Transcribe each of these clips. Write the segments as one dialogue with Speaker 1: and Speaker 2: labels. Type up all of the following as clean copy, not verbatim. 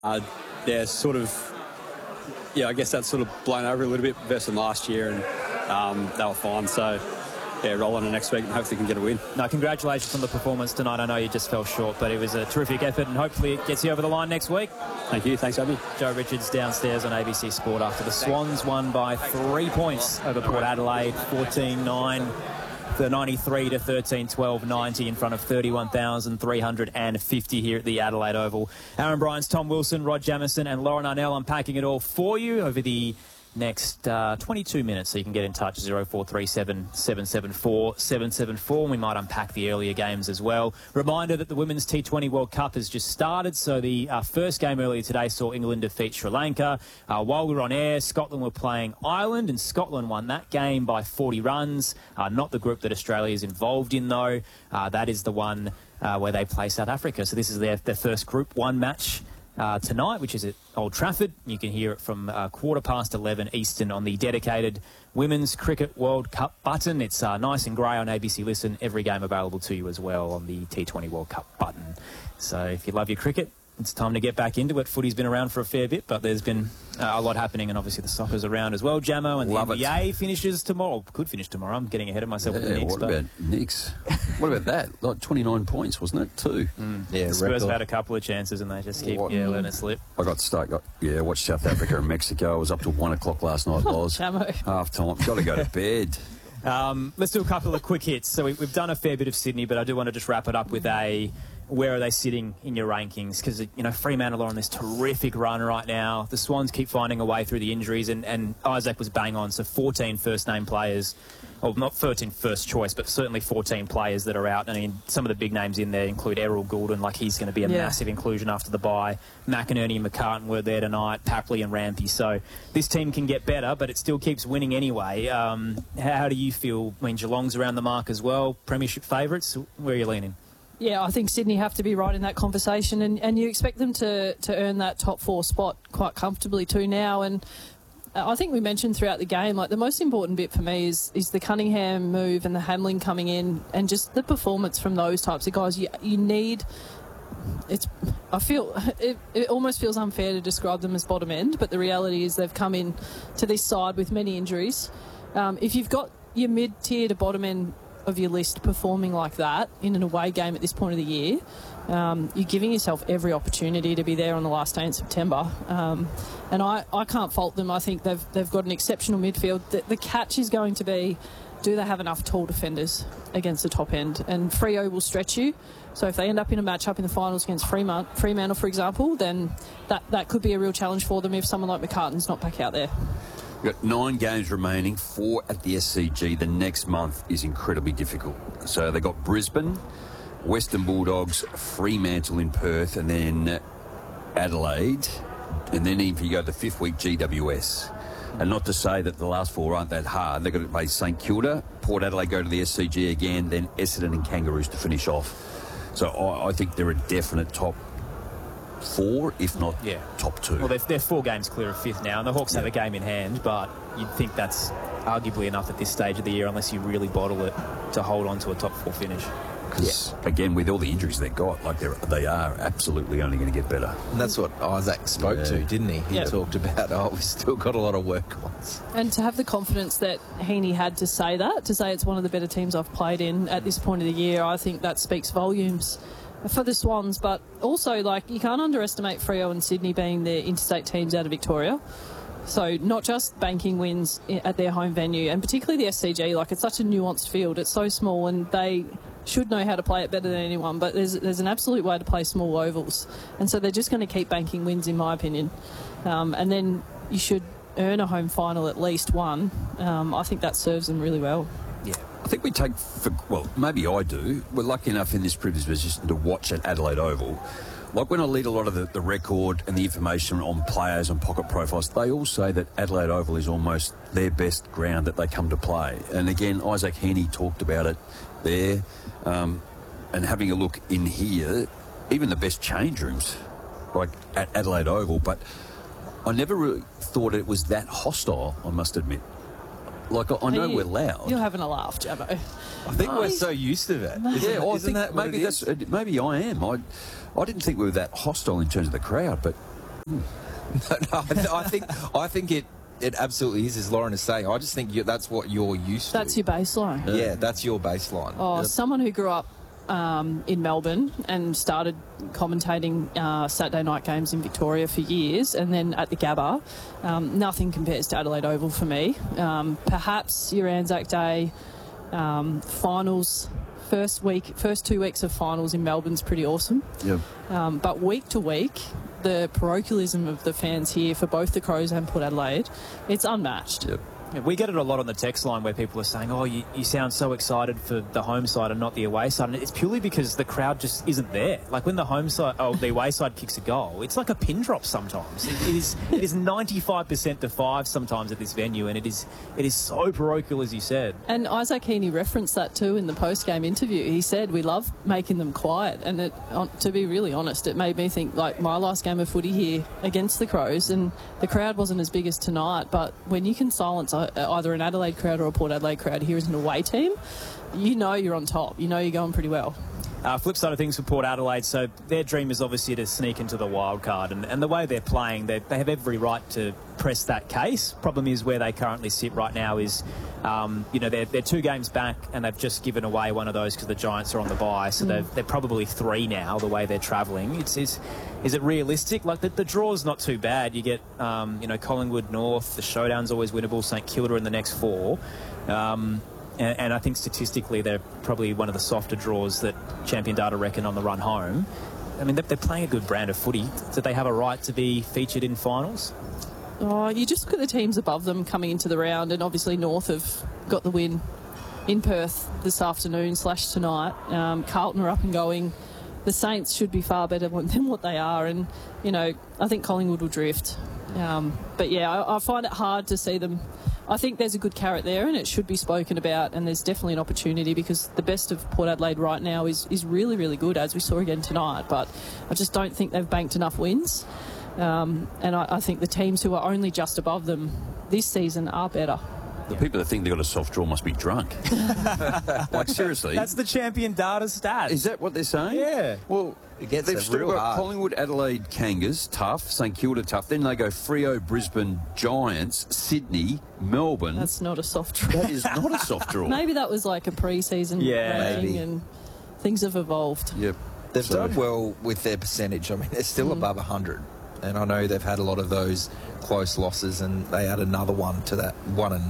Speaker 1: Yeah, sort of. Yeah, I guess that's sort of blown over a little bit versus last year, and they were fine. So, yeah, roll on the next week and hopefully can get a win.
Speaker 2: No, congratulations on the performance tonight. I know you just fell short, but it was a terrific effort, and hopefully it gets you over the line next week.
Speaker 1: Thank you. Thanks, Abby.
Speaker 2: Joe Richards downstairs on ABC Sport after the Swans won by 3 points over Port Adelaide, 14-9. The 93 to 13-12-90 in front of 31,350 here at the Adelaide Oval. Aaron Bryans, Tom Wilson, Rod Jamieson and Lauren Arnell unpacking it all for you over the next 22 minutes, so you can get in touch 0437 774 774, and we might unpack the earlier games as well. Reminder that the Women's T20 World Cup has just started, so the first game earlier today saw England defeat Sri Lanka. While we were on air, Scotland were playing Ireland, and Scotland won that game by 40 runs. Not the group that Australia is involved in, though. That is the one where they play South Africa, so this is their first Group 1 match tonight, which is at Old Trafford. You can hear it from 11:15 Eastern on the dedicated Women's Cricket World Cup button. It's nice and grey on ABC Listen. Every game available to you as well on the T20 World Cup button. So if you love your cricket, it's time to get back into it. Footy's been around for a fair bit, but there's been a lot happening, and obviously the soccer's around as well, Jamo, and the NBA finishes tomorrow. Could finish tomorrow. I'm getting ahead of myself with the Knicks.
Speaker 3: What about Knicks? What about that? Like 29 points, wasn't it? 2.
Speaker 2: Yeah, Spurs have had a couple of chances, and they just keep letting it slip.
Speaker 3: I got stuck. Watched South Africa and Mexico. I was up till 1 o'clock last night, Loz. Half time. Got to go to bed.
Speaker 2: Let's do a couple of quick hits. So we've done a fair bit of Sydney, but I do want to just wrap it up with where are they sitting in your rankings? Because, Fremantle are on this terrific run right now. The Swans keep finding a way through the injuries, and Isaac was bang on. So 14 first-name players, well, not 13 first choice, but certainly 14 players that are out. I mean, some of the big names in there include Errol Goulden, like he's going to be a massive inclusion after the bye. McInerney and McCartan were there tonight, Papley and Rampy. So this team can get better, but it still keeps winning anyway. How do you feel? I mean, Geelong's around the mark as well. Premiership favourites, where are you leaning?
Speaker 4: Yeah, I think Sydney have to be right in that conversation, and you expect them to earn that top 4 spot quite comfortably too now. And I think we mentioned throughout the game, like the most important bit for me is the Cunningham move and the Hamling coming in, and just the performance from those types of guys. You need. I feel it almost feels unfair to describe them as bottom end, but the reality is they've come in to this side with many injuries. If you've got your mid-tier to bottom end of your list performing like that in an away game at this point of the year, you're giving yourself every opportunity to be there on the last day in September. And I can't fault them. I think they've got an exceptional midfield. The catch is going to be, do they have enough tall defenders against the top end? And Freo will stretch you. So if they end up in a match-up in the finals against Fremantle, for example, then that could be a real challenge for them if someone like McCartan's not back out there.
Speaker 3: We've got 9 games remaining, 4 at the SCG. The next month is incredibly difficult. So they've got Brisbane, Western Bulldogs, Fremantle in Perth, and then Adelaide. And then if you go the 5th week, GWS. And not to say that the last 4 aren't that hard. They've got to play St Kilda, Port Adelaide go to the SCG again, then Essendon and Kangaroos to finish off. So I think they're a definite top 4, if not top 2.
Speaker 2: Well, they're 4 games clear of 5th now, and the Hawks have a game in hand, but you'd think that's arguably enough at this stage of the year unless you really bottle it to hold on to a top 4 finish.
Speaker 3: Because, again, with all the injuries they've got, like they are absolutely only going to get better.
Speaker 5: And that's what Isaac spoke to, didn't he? He talked about, we've still got a lot of work on us.
Speaker 4: And to have the confidence that Heaney had to say it's one of the better teams I've played in at this point of the year, I think that speaks volumes for the Swans. But also, you can't underestimate Freo and Sydney being the interstate teams out of Victoria. So not just banking wins at their home venue, and particularly the SCG, it's such a nuanced field. It's so small, and they should know how to play it better than anyone, but there's an absolute way to play small ovals. And so they're just going to keep banking wins, in my opinion. And then you should earn a home final at least one. I think that serves them really well.
Speaker 3: Yeah. I think we take maybe I do. We're lucky enough in this privileged position to watch at Adelaide Oval. Like when I lead a lot of the record and the information on players and pocket profiles, they all say that Adelaide Oval is almost their best ground that they come to play. And again, Isaac Heaney talked about it there. And having a look in here, even the best change rooms, like at Adelaide Oval, but I never really thought it was that hostile, I must admit. I know we're loud.
Speaker 4: You're having a laugh, Jabbo.
Speaker 5: I think we're so used to that.
Speaker 3: I think maybe I am. I didn't think we were that hostile in terms of the crowd, but
Speaker 5: I think it absolutely is, as Lauren is saying. I just think that's what you're used to.
Speaker 4: That's your baseline.
Speaker 5: Yeah, that's your baseline.
Speaker 4: Oh, someone who grew up in Melbourne and started commentating Saturday night games in Victoria for years, and then at the Gabba, nothing compares to Adelaide Oval for me. Perhaps your Anzac Day finals, first 2 weeks of finals in Melbourne's pretty awesome.
Speaker 3: Yep.
Speaker 4: But week to week, the parochialism of the fans here for both the Crows and Port Adelaide, it's unmatched.
Speaker 3: Yep.
Speaker 2: Yeah, we get it a lot on the text line where people are saying, oh, you sound so excited for the home side and not the away side. And it's purely because the crowd just isn't there. Like when the the away side kicks a goal, it's like a pin drop sometimes. It is 95% to 5 sometimes at this venue, and it is so parochial, as you said.
Speaker 4: And Isaac Heaney referenced that too in the post-game interview. He said, we love making them quiet. And to be really honest, it made me think, like my last game of footy here against the Crows, and the crowd wasn't as big as tonight, but when you can silence either an Adelaide crowd or a Port Adelaide crowd here as an away team, you know you're on top. You know you're going pretty well.
Speaker 2: Flip side of things for Port Adelaide, so their dream is obviously to sneak into the wild card, and the way they're playing, they have every right to press that case. Problem is where they currently sit right now is, they're 2 games back, and they've just given away one of those because the Giants are on the bye, so they're probably 3 now, the way they're travelling. Is it realistic? Like the draw's not too bad. You get, Collingwood North, the showdown's always winnable, St Kilda in the next 4. And I think statistically they're probably one of the softer draws that Champion Data reckon on the run home. I mean, they're playing a good brand of footy. Do they have a right to be featured in finals?
Speaker 4: Oh, you just look at the teams above them coming into the round, and obviously North have got the win in Perth this afternoon / tonight. Carlton are up and going. The Saints should be far better than what they are, and, I think Collingwood will drift. But, yeah, I find it hard to see them. I think there's a good carrot there, and it should be spoken about, and there's definitely an opportunity because the best of Port Adelaide right now is really, really good, as we saw again tonight. But I just don't think they've banked enough wins. And I think the teams who are only just above them this season are better.
Speaker 3: The people that think they've got a soft draw must be drunk. Like, seriously.
Speaker 2: That's the Champion Data stat.
Speaker 3: Is that what they're saying?
Speaker 2: Yeah.
Speaker 3: Well, they've still got
Speaker 5: hard.
Speaker 3: Collingwood, Adelaide, Kangas, tough. St Kilda, tough. Then they go Freo, Brisbane, Giants, Sydney, Melbourne.
Speaker 4: That's not a soft draw.
Speaker 3: That is not a soft draw.
Speaker 4: Maybe that was like a pre-season ranking, and things have evolved.
Speaker 3: Yep.
Speaker 5: They've done well with their percentage. I mean, they're still above 100. And I know they've had a lot of those close losses, and they add another one to that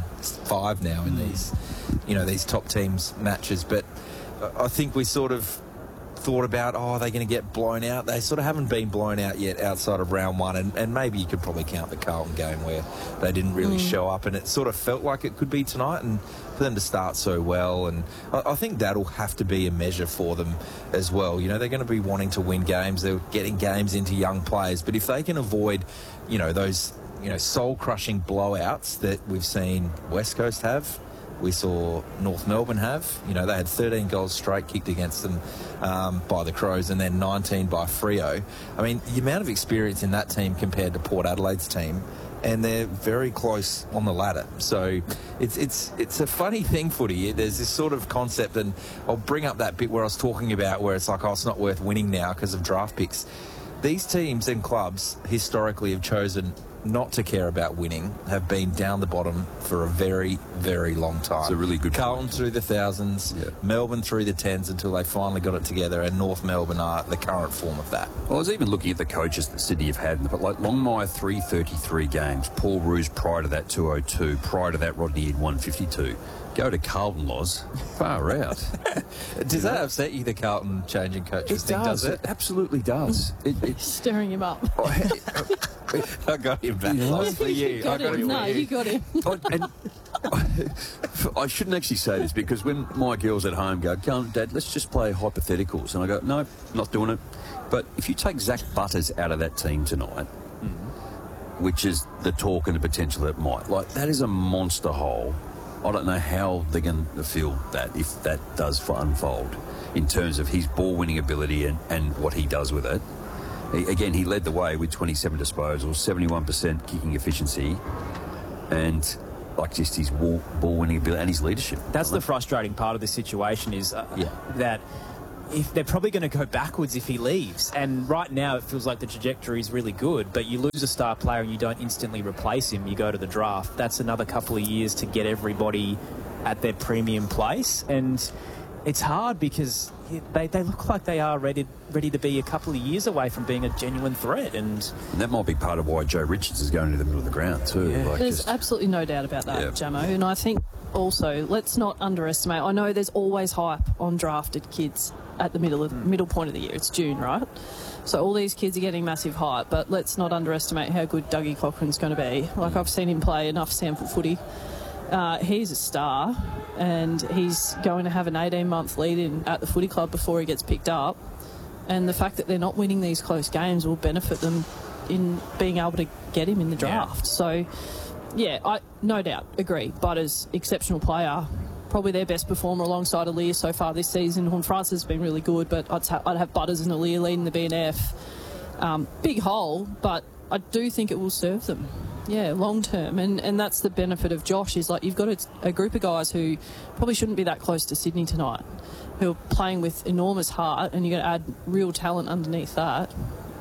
Speaker 5: 1-5 now in these top teams matches. But I think we sort of thought about, are they going to get blown out? They sort of haven't been blown out yet outside of round 1, and maybe you could probably count the Carlton game where they didn't really show up, and it sort of felt like it could be tonight, and for them to start so well, and I think that'll have to be a measure for them as well. They're going to be wanting to win games. They're getting games into young players, but if they can avoid, those, soul-crushing blowouts that we've seen West Coast have, we saw North Melbourne have. They had 13 goals straight kicked against them by the Crows, and then 19 by Freo. I mean, the amount of experience in that team compared to Port Adelaide's team, and they're very close on the ladder. So it's a funny thing, footy. There's this sort of concept, and I'll bring up that bit where I was talking about where it's like, it's not worth winning now because of draft picks. These teams and clubs historically have chosen not to care about winning, have been down the bottom for a very, very long time.
Speaker 3: It's a really good
Speaker 5: Carlton
Speaker 3: point.
Speaker 5: through the thousands, Melbourne through the tens until they finally got it together, and North Melbourne are the current form of that.
Speaker 3: Well, I was even looking at the coaches that Sydney have had, but like Longmire 333 games, Paul Roos prior to that 202, prior to that Rodney in 152. Go to Carlton, Loz. Far out.
Speaker 5: Does that upset you, the Carlton changing coaches thing? Does it?
Speaker 3: Absolutely does.
Speaker 4: Stirring him up.
Speaker 5: I got him back. Loz, for you.
Speaker 4: You got him. No, you got him.
Speaker 3: I shouldn't actually say this because when my girls at home go, Dad, let's just play hypotheticals. And I go, no, not doing it. But if you take Zach Butters out of that team tonight, which is the talk and the potential that might, that is a monster hole. I don't know how they're going to feel that if that does unfold in terms of his ball-winning ability and what he does with it. Again, he led the way with 27 disposals, 71% kicking efficiency, and just his ball-winning ability and his leadership.
Speaker 2: That's the frustrating part of this situation is that if they're probably going to go backwards if he leaves. And right now it feels like the trajectory is really good, but you lose a star player and you don't instantly replace him, you go to the draft. That's another couple of years to get everybody at their premium place. And it's hard because they look like they are ready to be a couple of years away from being a genuine threat. And
Speaker 3: that might be part of why Joe Richards is going to the middle of the ground too.
Speaker 2: Yeah.
Speaker 4: There's absolutely no doubt about that, Jamo. And I think also, let's not underestimate. I know there's always hype on drafted kids at the middle point of the year. It's June, right? So all these kids are getting massive hype, but let's not underestimate how good Dougie Cochrane's going to be. Like, I've seen him play enough sample footy. He's a star, and he's going to have an 18-month lead-in at the footy club before he gets picked up. And the fact that they're not winning these close games will benefit them in being able to get him in the draft.
Speaker 2: Yeah.
Speaker 4: So, yeah, I no doubt agree. Butters, exceptional player, probably their best performer alongside Aaliyah so far this season. Horn Francis has been really good, but I'd have Butters and Aaliyah leading the BNF. Big hole, but I do think it will serve them. Yeah, long term, and that's the benefit of Josh, is like you've got a group of guys who probably shouldn't be that close to Sydney tonight, who are playing with enormous heart, and you're going to add real talent underneath that.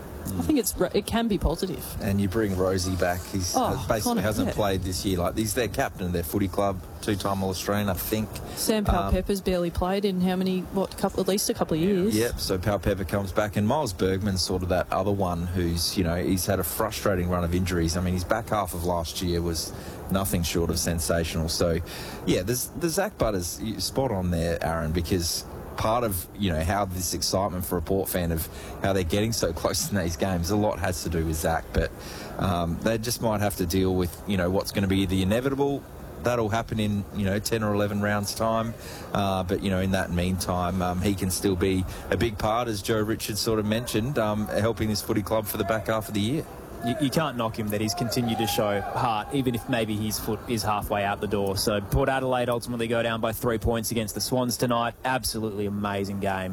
Speaker 4: I think it can be positive.
Speaker 5: And you bring Rosie back. He's basically hasn't played this year. Like, he's their captain of their footy club, two-time All-Australian, I think.
Speaker 4: Sam Powell-Pepper's barely played in how many? At least a couple of years.
Speaker 5: Yep. So Powell-Pepper comes back, and Miles Bergman's sort of that other one who's, he's had a frustrating run of injuries. I mean, his back half of last year was nothing short of sensational. So, yeah, the Zach Butters spot on there, Aaron, because part of how this excitement for a Port fan of how they're getting so close in these games, a lot has to do with Zach, but they just might have to deal with what's going to be the inevitable. That'll happen in 10 or 11 rounds time, but in that meantime he can still be a big part, as Joe Richards sort of mentioned, helping this footy club for the back half of the year.
Speaker 2: You can't knock him that he's continued to show heart, even if maybe his foot is halfway out the door. So Port Adelaide ultimately go down by 3 points against the Swans tonight. Absolutely amazing game.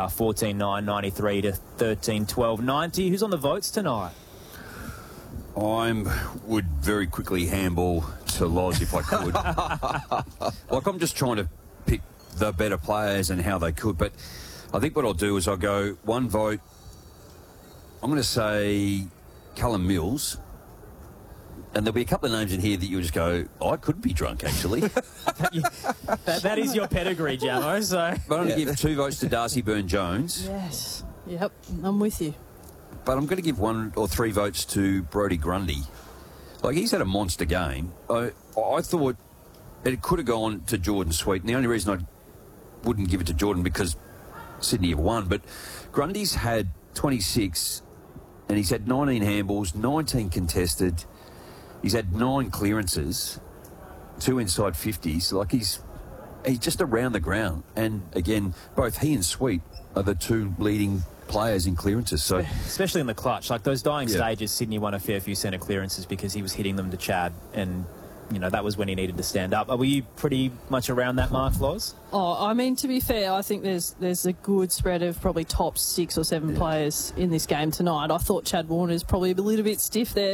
Speaker 2: 14-9, 93 to 13-12, 90. Who's on the votes tonight?
Speaker 3: I would very quickly handball to Loz if I could. I'm just trying to pick the better players and how they could. But I think what I'll do is I'll go one vote. I'm going to say Cullen Mills, and there'll be a couple of names in here that you'll just go, I could be drunk, actually.
Speaker 2: that is your pedigree, Jamo. So.
Speaker 3: But I'm going to give 2 votes to Darcy Byrne-Jones.
Speaker 4: Yes. Yep, I'm with you.
Speaker 3: But I'm going to give 1 or 3 votes to Brodie Grundy. Like, he's had a monster game. I thought it could have gone to Jordan Sweet, and the only reason I wouldn't give it to Jordan because Sydney have won, but Grundy's had 26... and he's had 19 handballs, 19 contested. He's had 9 clearances, 2 inside 50s. Like, he's just around the ground. And, again, both he and Sweet are the 2 leading players in clearances. So,
Speaker 2: especially in the clutch. Like, those dying stages, Sydney won a fair few centre clearances because he was hitting them to Chad. And, that was when he needed to stand up. Were you pretty much around that mark, Loz?
Speaker 4: Oh, I mean, to be fair, I think there's a good spread of probably top 6 or 7 players in this game tonight. I thought Chad Warner's probably a little bit stiff there,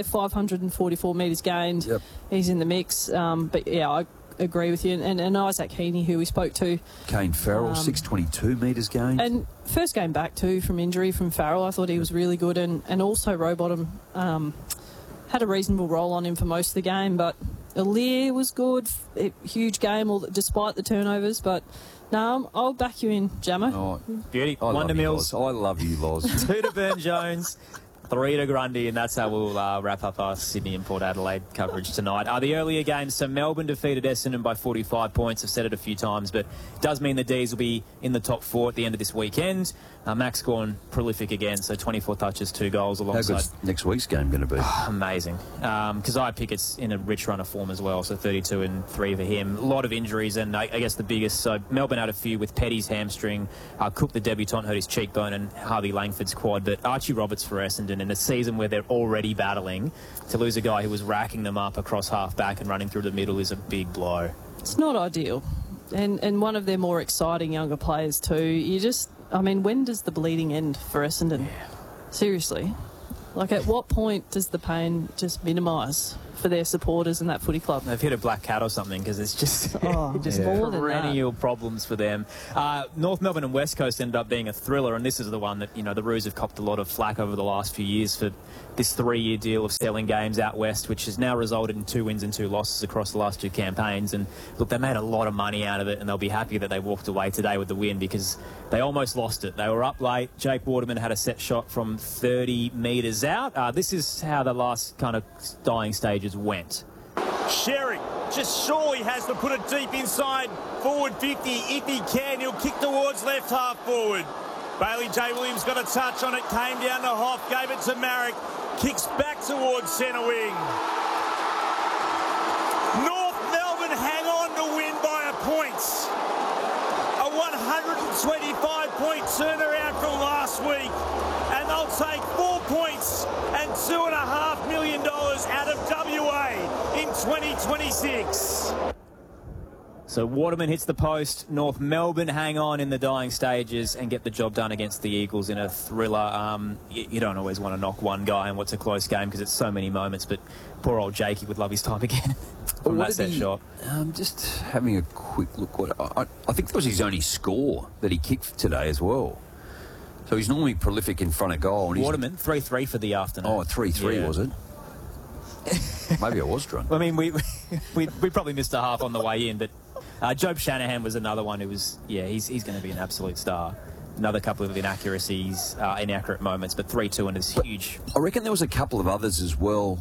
Speaker 4: 544 metres gained. Yep. He's in the mix. But, yeah, I agree with you. And Isaac Heaney, who we spoke to.
Speaker 3: Kane Farrell, 622 metres gained.
Speaker 4: And first game back, too, from injury from Farrell. I thought he was really good. And also Rowbottom had a reasonable role on him for most of the game, but Aaliyah was good. Huge game, despite the turnovers. But no, I'll back you in, Jamo.
Speaker 2: Oh, beauty. 1 to Mills.
Speaker 3: I love you, Loz.
Speaker 2: 2 to Byrne-Jones. 3 to Grundy, and that's how we'll wrap up our Sydney and Port Adelaide coverage tonight. The earlier games, so Melbourne defeated Essendon by 45 points. I've said it a few times, but it does mean the D's will be in the top 4 at the end of this weekend. Max Gawn, prolific again, so 24 touches, 2 goals alongside.
Speaker 3: How good's next week's game going to be?
Speaker 2: Amazing. Because I pick it's in a rich run of form as well, so 32 and 3 for him. A lot of injuries, and I guess the biggest, so Melbourne had a few with Petty's hamstring, Cook the debutant hurt his cheekbone, and Harvey Langford's quad, but Archie Roberts for Essendon in a season where they're already battling, to lose a guy who was racking them up across half-back and running through the middle is a big blow.
Speaker 4: It's not ideal. And one of their more exciting younger players too. When does the bleeding end for Essendon? Yeah. Seriously. Like, at what point does the pain just minimise? for their supporters and that footy club.
Speaker 2: They've hit a black cat or something because it's just, just
Speaker 4: more than
Speaker 2: perennial problems for them. North Melbourne and West Coast ended up being a thriller, and this is the one that, the Roos have copped a lot of flack over the last few years for this 3-year deal of selling games out west, which has now resulted in 2 wins and 2 losses across the last 2 campaigns. And look, they made a lot of money out of it, and they'll be happy that they walked away today with the win because they almost lost it. They were up late. Jake Waterman had a set shot from 30 metres out. This is how the last kind of dying stages went.
Speaker 6: Sherry just surely has to put it deep inside forward 50 if he can. He'll kick towards left half forward. Bailey J. Williams got a touch on it, came down to Hoff, gave it to Marek, kicks back towards centre wing. North Melbourne hang on to win by a point. A 125-point turnaround from last week, and they'll take 4 points and $2.5 million out of WA in 2026.
Speaker 2: So Waterman hits the post. North Melbourne hang on in the dying stages and get the job done against the Eagles in a thriller. You don't always want to knock one guy in what's a close game because it's so many moments, but poor old Jakey would love his time again from that set shot.
Speaker 3: Just having a quick look. I think that was his only score that he kicked today as well. So he's normally prolific in front of goal. And
Speaker 2: Waterman, 3-3 for the afternoon.
Speaker 3: Oh, 3-3
Speaker 2: yeah.
Speaker 3: Was it? Maybe I was drunk.
Speaker 2: I mean, we probably missed a half on the way in, but Job Shanahan was another one who was, he's going to be an absolute star. Another couple of inaccuracies, inaccurate moments, but 3-2 and it's huge.
Speaker 3: I reckon there was a couple of others as well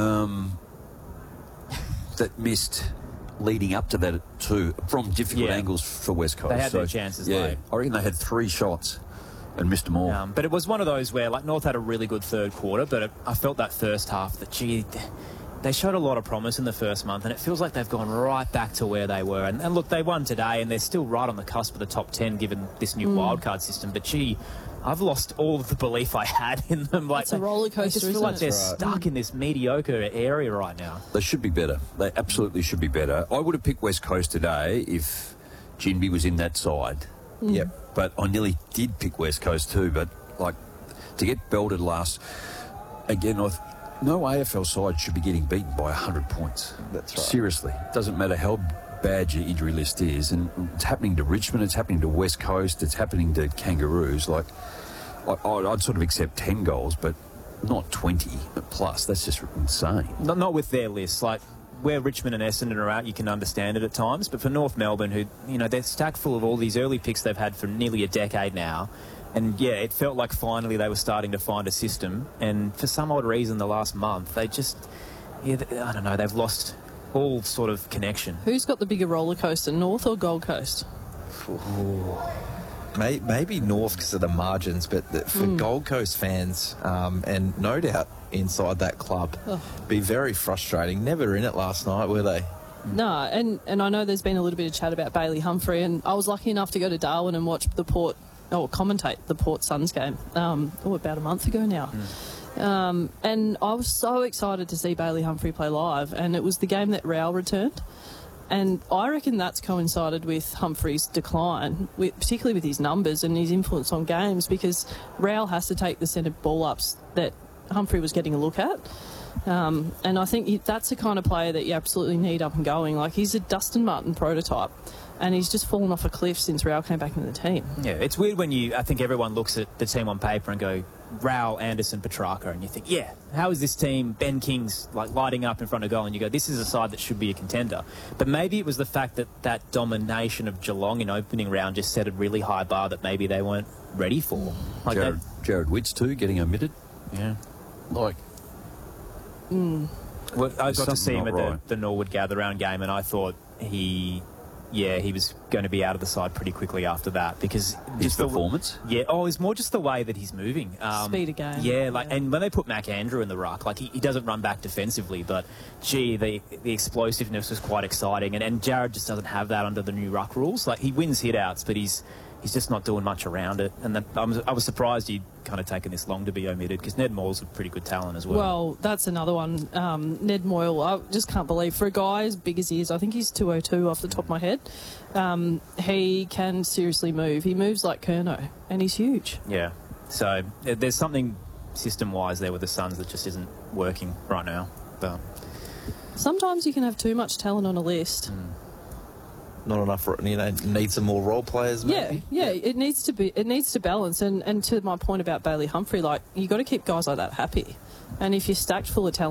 Speaker 3: that missed leading up to that too, from difficult angles for West Coast.
Speaker 2: They had their chances late.
Speaker 3: I reckon they had 3 shots and missed them all.
Speaker 2: But it was one of those where, like, North had a really good third quarter, but I felt that first half that, they showed a lot of promise in the first month, and it feels like they've gone right back to where they were. And look, they won today, and they're still right on the cusp of the top 10 given this new wildcard system. But, I've lost all of the belief I had in them. Like,
Speaker 4: it's a roller coaster,
Speaker 2: I just feel like they're
Speaker 5: Right.
Speaker 2: stuck in this mediocre area right now.
Speaker 3: They should be better. They absolutely should be better. I would have picked West Coast today if Ginby was in that side.
Speaker 5: Yep.
Speaker 3: But I nearly did pick West Coast too. But, like, to get belted last, again, no AFL side should be getting beaten by 100 points.
Speaker 5: That's right.
Speaker 3: Seriously. It doesn't matter how bad your injury list is. And it's happening to Richmond, it's happening to West Coast, it's happening to Kangaroos. Like, I'd sort of accept 10 goals, but not 20 plus. That's just insane.
Speaker 2: Not with their list. Like, where Richmond and Essendon are at, you can understand it at times. But for North Melbourne, who, they're stacked full of all these early picks they've had for nearly a decade now. And, it felt like finally they were starting to find a system. And for some odd reason, the last month, they just, I don't know, they've lost all sort of connection.
Speaker 4: Who's got the bigger roller coaster, North or Gold Coast?
Speaker 5: Maybe North because of the margins, but for Gold Coast fans, and no doubt inside that club, be very frustrating. Never in it last night, were they?
Speaker 4: No, and I know there's been a little bit of chat about Bailey Humphrey, and I was lucky enough to go to Darwin and watch commentate the Port Suns game, about a month ago now. And I was so excited to see Bailey Humphrey play live, and it was the game that Rao returned. And I reckon that's coincided with Humphrey's decline, particularly with his numbers and his influence on games, because Rao has to take the centre ball-ups that Humphrey was getting a look at. And I think that's the kind of player that you absolutely need up and going. Like, he's a Dustin Martin prototype, and he's just fallen off a cliff since Rao came back into the team. Yeah,
Speaker 2: it's weird when I think everyone looks at the team on paper and go, Rao, Anderson, Petrarca, and you think, how is this team, Ben King's like lighting up in front of goal, and you go, this is a side that should be a contender. But maybe it was the fact that domination of Geelong in opening round just set a really high bar that maybe they weren't ready for. Like
Speaker 3: Jared Witts too, getting omitted.
Speaker 2: Yeah.
Speaker 3: Like...
Speaker 2: Well, I got to see him at the Norwood Gather Round game, and I thought he was going to be out of the side pretty quickly after that, because
Speaker 3: his performance.
Speaker 2: It's more just the way that he's moving.
Speaker 4: Speed of game.
Speaker 2: And when they put Mac Andrew in the ruck, like he doesn't run back defensively, but the explosiveness was quite exciting, and Jared just doesn't have that under the new ruck rules. Like, he wins hit-outs, but he's just not doing much around it. And I was surprised he'd kind of taken this long to be omitted, because Ned Moyle's a pretty good talent as well.
Speaker 4: Well, that's another one. Ned Moyle, I just can't believe, for a guy as big as he is, I think he's 202 off the top of my head, he can seriously move. He moves like Curnow, and he's huge.
Speaker 2: Yeah. So there's something system-wise there with the Suns that just isn't working right now. But
Speaker 4: Sometimes you can have too much talent on a list.
Speaker 5: Not enough, need some more role players, maybe?
Speaker 4: Yeah, it needs to balance. And to my point about Bailey Humphrey, like, you got to keep guys like that happy. And if you're stacked full of talent,